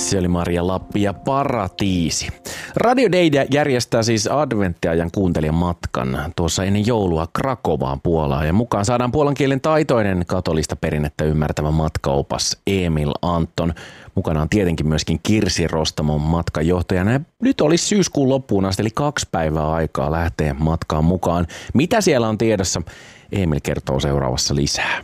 Se oli Maria Lappi ja Paratiisi. Radio Day järjestää siis adventtiajan kuuntelijan matkan tuossa ennen joulua Krakovaan Puolaan. Ja mukaan saadaan puolan kielen taitoinen katolista perinnettä ymmärtävä matkaopas Emil Anton. Mukana on tietenkin myöskin Kirsi Rostamon matkajohtajana. Ja nyt olisi syyskuun loppuun asti, eli 2 päivää aikaa lähteä matkaan mukaan. Mitä siellä on tiedossa? Emil kertoo seuraavassa lisää.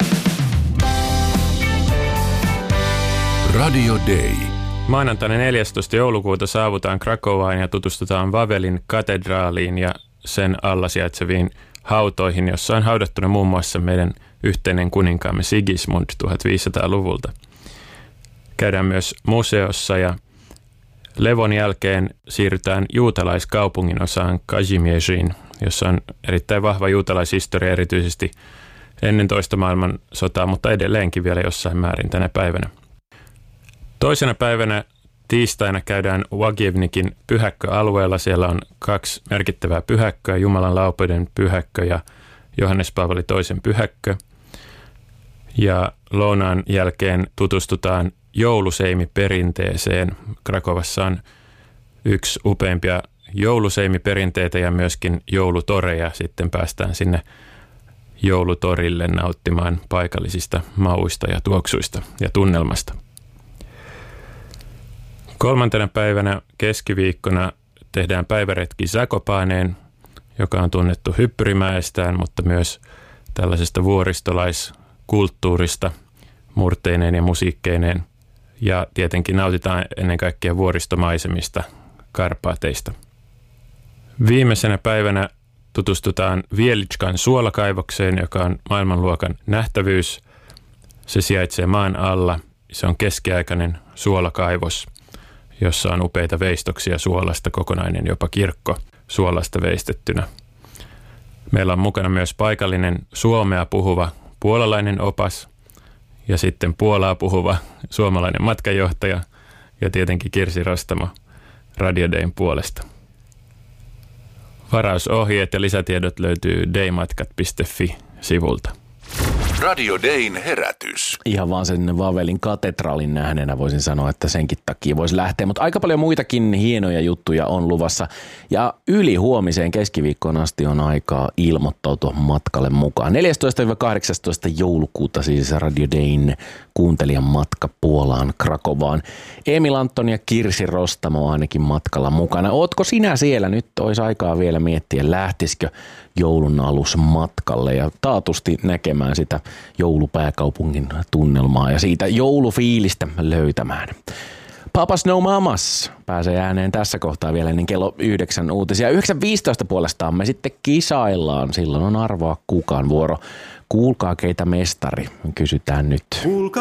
Radio Day. Maanantaina 14. joulukuuta saavutaan Krakovaan ja tutustutaan Vavelin katedraaliin ja sen alla sijaitseviin hautoihin, jossa on haudattuna muun muassa meidän yhteinen kuninkaamme Sigismund 1500-luvulta. Käydään myös museossa ja levon jälkeen siirrytään juutalaiskaupungin osaan Kazimierzyyn, jossa on erittäin vahva juutalaishistoria erityisesti ennen toista maailmansotaa, mutta edelleenkin vielä jossain määrin tänä päivänä. Toisena päivänä tiistaina käydään Łagiewnikin pyhäkköalueella. Siellä on 2 merkittävää pyhäkköä, Jumalan laupeuden pyhäkkö ja Johannes Paavali II pyhäkkö. Ja lounaan jälkeen tutustutaan jouluseimiperinteeseen. Krakovassa on yksi upeimpia jouluseimiperinteitä ja myöskin joulutoreja. Sitten päästään sinne joulutorille nauttimaan paikallisista mauista ja tuoksuista ja tunnelmasta. 3. päivänä keskiviikkona tehdään päiväretki Zakopaneen, joka on tunnettu hyppyrimäestään, mutta myös tällaisesta vuoristolaiskulttuurista murteineen ja musiikkeineen. Ja tietenkin nautitaan ennen kaikkea vuoristomaisemista, Karpaateista. Viimeisenä päivänä tutustutaan Wieliczkan suolakaivokseen, joka on maailmanluokan nähtävyys. Se sijaitsee maan alla. Se on keskiaikainen suolakaivos, jossa on upeita veistoksia suolasta, kokonainen jopa kirkko suolasta veistettynä. Meillä on mukana myös paikallinen suomea puhuva puolalainen opas ja sitten Puolaa puhuva suomalainen matkajohtaja ja tietenkin Kirsi Rostamo Radio Dayn puolesta. Varausohjeet ja lisätiedot löytyy daymatkat.fi-sivulta. Radio Dayn herätys. Ihan vaan sen Vavelin katedraalin nähneenä voisin sanoa, että senkin takia voisi lähteä. Mutta aika paljon muitakin hienoja juttuja on luvassa. Ja yli huomiseen keskiviikkoon asti on aikaa ilmoittautua matkalle mukaan. 14-18 joulukuuta siis Radio Dayn kuuntelijan matka Puolaan Krakovaan. Emil Anton ja Kirsi Rostamo ainakin matkalla mukana. Ootko sinä siellä? Nyt olisi aikaa vielä miettiä, lähtisikö joulun alusmatkalle ja taatusti näkemään sitä joulupääkaupungin tunnelmaa ja siitä joulufiilistä löytämään. Papas No Mamas pääsee ääneen tässä kohtaa vielä ennen kello 9 uutisia. 9.15 puolestaan me sitten kisaillaan. Silloin on arvoa kukaan vuoro. Kuulkaa keitä mestari, kysytään nyt.